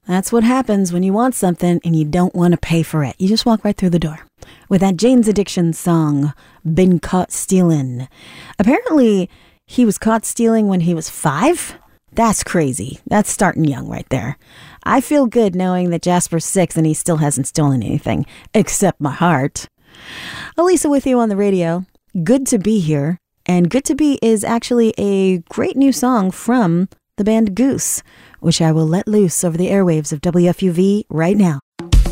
That's what happens when you want something and you don't want to pay for it. You just walk right through the door. With that Jane's Addiction song, Been Caught Stealing. Apparently, he was caught stealing when he was 5? That's crazy. That's starting young right there. I feel good knowing that Jasper's 6 and he still hasn't stolen anything, except my heart. Elisa with you on the radio. Good to be here. And Good to Be is actually a great new song from the band Goose, which I will let loose over the airwaves of WFUV right now.